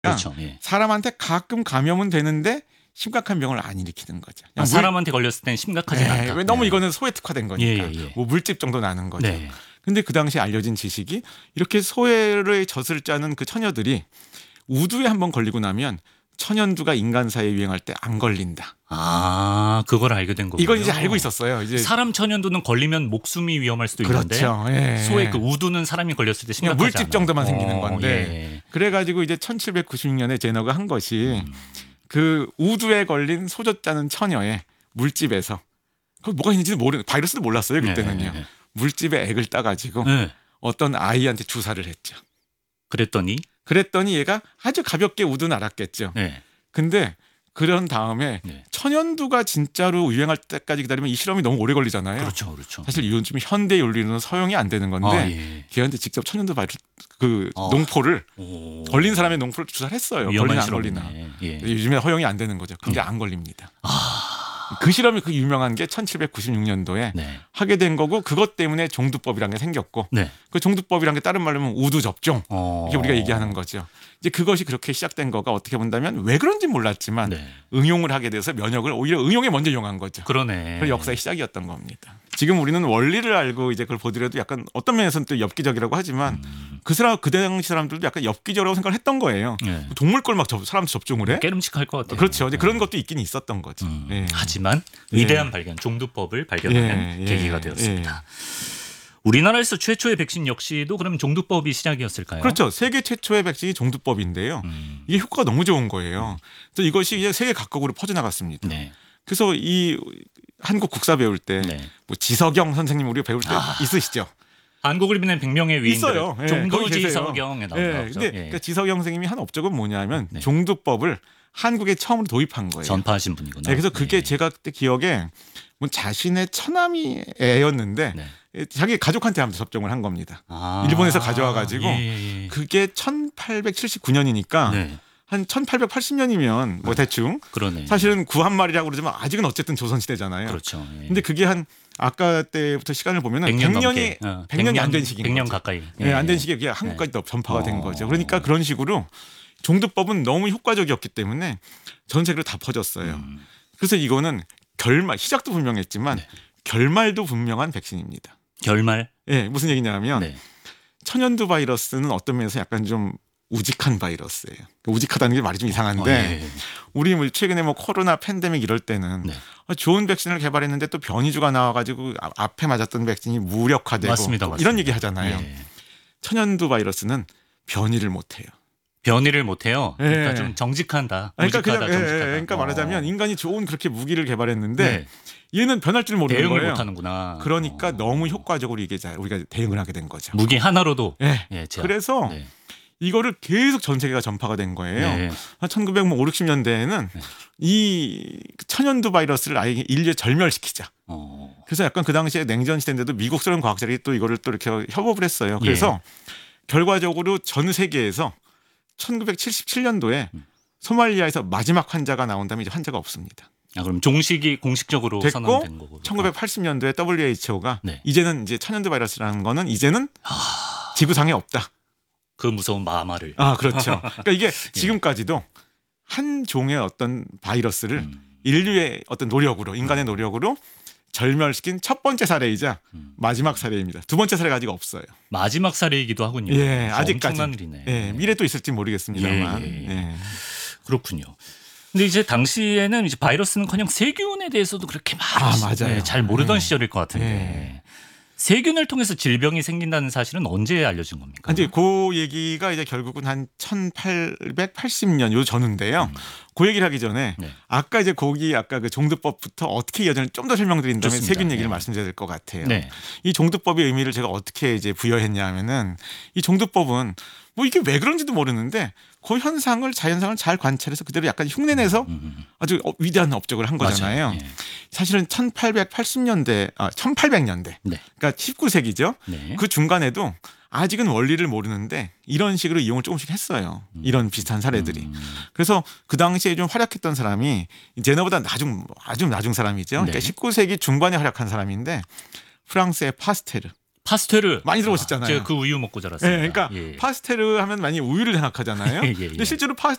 그렇죠. 예. 사람한테 가끔 감염은 되는데 심각한 병을 안 일으키는 거죠. 사람한테 걸렸을 땐 심각하진 않다. 왜 너무 이거는 소에 특화된 거니까. 뭐 물집 정도 나는 거죠. 네. 근데 그 당시에 알려진 지식이 이렇게 소의 젖을 짜는 그 처녀들이 우두에 한번 걸리고 나면 천연두가 인간사에 유행할 때 안 걸린다. 아, 그걸 알게 된 거군요. 이건 이제 알고 있었어요. 이제 사람 천연두는 걸리면 목숨이 위험할 수도 그렇죠. 있는데 예. 소의 그 우두는 사람이 걸렸을 때 심각하지 물집 않아요. 정도만 생기는 건데 예. 그래가지고 이제 1796년에 제너가 한 것이 그 우두에 걸린 소젖 짜는 처녀의 물집에서 그 뭐가 있는지는 모르는 바이러스도 몰랐어요 그때는요. 네. 물집에 액을 따가지고 네. 어떤 아이한테 주사를 했죠. 그랬더니 얘가 아주 가볍게 우두는 알았겠죠. 네. 근데 그런 다음에 네. 천연두가 진짜로 유행할 때까지 기다리면 이 실험이 너무 오래 걸리잖아요. 그렇죠. 사실 이건 좀 현대 윤리로는 서용이 안 되는 건데 걔한테 직접 천연두 바이러스 그 농포를 걸린 사람의 농포를 주사를 했어요. 걸리나 안 걸리나. 예. 요즘에 허용이 안 되는 거죠. 근데 안 걸립니다. 그 실험이 그 유명한 게 1796년도에 네. 하게 된 거고 그것 때문에 종두법이라는 게 생겼고 네. 그 종두법이라는 게 다른 말로 하면 우두 접종 이게 우리가 얘기하는 거죠. 이제 그것이 그렇게 시작된 거가 어떻게 본다면 왜 그런지 몰랐지만 응용을 하게 돼서 면역을 오히려 응용에 먼저 이용한 거죠. 그러네. 그 역사의 시작이었던 겁니다. 지금 우리는 원리를 알고 이제 그걸 보더라도 약간 어떤 면에서는 또 엽기적이라고 하지만 그 당시 사람들도 약간 엽기적이라고 생각을 했던 거예요. 네. 동물 걸 막 사람 접종을 해? 깨름칙할 것 같아요. 그렇죠. 이제 그런 것도 있긴 있었던 거죠. 하지만 위대한 발견, 종두법을 발견하는 계기가 되었습니다. 우리나라에서 최초의 백신 역시도 그럼 종두법이 시작이었을까요? 그렇죠. 세계 최초의 백신이 종두법인데요. 이게 효과가 너무 좋은 거예요. 그래서 이것이 이제 세계 각국으로 퍼져나갔습니다. 네. 그래서 이 한국 국사 배울 때 뭐 지석영 선생님 우리가 배울 때 있으시죠? 한국을 빛낸 100명의 위인들 있어요. 종두지석영에 나오죠. 근데 그러니까 지석영 선생님이 한 업적은 뭐냐면 종두법을 한국에 처음으로 도입한 거예요. 전파하신 분이구나. 그래서 그게 제가 그때 기억에 뭐 자신의 처남이 애였는데 자기 가족한테 한번 접종을 한 겁니다. 일본에서 가져와 가지고 그게 1879년이니까 한 1880년이면 뭐 대충 그러네. 사실은 구한말이라고 그러지만 아직은 어쨌든 조선시대잖아요. 그렇죠. 근데 그게 한 아까 때부터 시간을 보면은 100년이 안 된 시기인 100년 거죠. 가까이. 안 된 시기에 그게 한국까지 전파가 된 거죠. 그러니까 그런 식으로 종두법은 너무 효과적이었기 때문에 전 세계로 다 퍼졌어요. 그래서 이거는 시작도 분명했지만 결말도 분명한 백신입니다. 결말? 무슨 얘기냐면 천연두 바이러스는 어떤 면에서 약간 좀 우직한 바이러스예요. 우직하다는 게 말이 좀 이상한데 우리 뭐 최근에 뭐 코로나 팬데믹 이럴 때는 좋은 백신을 개발했는데 또 변이주가 나와가지고 앞에 맞았던 백신이 무력화되고 맞습니다. 이런 얘기 하잖아요. 천연두 바이러스는 변이를 못해요. 변이를 못해요. 그러니까 좀 정직하다. 그러니까 말하자면 인간이 좋은 그렇게 무기를 개발했는데 얘는 변할 줄 모르는 대응을 거예요. 못하는구나. 그러니까 너무 효과적으로 이게 우리가 대응을 하게 된 거죠. 무기 하나로도. 그래서 이거를 계속 전 세계가 전파가 된 거예요. 한 1950, 60년대에는 이 천연두 바이러스를 아예 인류에 절멸시키자. 그래서 약간 그 당시에 냉전 시대인데도 미국 소련 과학자들이 또 이거를 또 이렇게 협업을 했어요. 그래서 결과적으로 전 세계에서 1977년도에 소말리아에서 마지막 환자가 나온 다음에 이제 환자가 없습니다. 그럼 종식이 공식적으로 됐고 선언된 거고. 1980년도에 WHO가 이제는 이제 천연두 바이러스라는 거는 이제는 지구상에 없다. 그 무서운 마마를. 그렇죠. 그러니까 이게 지금까지도 한 종의 어떤 바이러스를 인류의 어떤 노력으로 인간의 노력으로 절멸시킨 첫 번째 사례이자 마지막 사례입니다. 두 번째 사례가 아직 없어요. 마지막 사례이기도 하군요. 아직까지. 엄청난 일이네. 미래 또 있을지 모르겠습니다만. 그렇군요. 근데 이제 당시에는 이제 바이러스는커녕 세균에 대해서도 그렇게 맞아요. 잘 모르던 시절일 것 같은데 세균을 통해서 질병이 생긴다는 사실은 언제 알려진 겁니까? 이제 그 얘기가 이제 결국은 한 1880년 요 전인데요. 그 얘기를 하기 전에 아까 이제 아까 그 종두법부터 어떻게 이어지는지 좀 더 설명드린 다음에 세균 얘기를 말씀드려야 될 것 같아요. 이 종두법의 의미를 제가 어떻게 이제 부여했냐 하면은 이 종두법은 뭐 이게 왜 그런지도 모르는데 그 자연상을 잘 관찰해서 그대로 약간 흉내내서 아주 위대한 업적을 한 거잖아요. 사실은 1800년대, 그러니까 19세기죠. 그 중간에도 아직은 원리를 모르는데 이런 식으로 이용을 조금씩 했어요. 이런 비슷한 사례들이. 그래서 그 당시에 좀 활약했던 사람이 제너보다 아주 나중 사람이죠. 그러니까 19세기 중반에 활약한 사람인데 프랑스의 파스테르. 파스테르 많이 들어보셨잖아요. 제가 그 우유 먹고 자랐습니다. 네, 그러니까 파스테르 하면 많이 우유를 생각하잖아요. 근데 실제로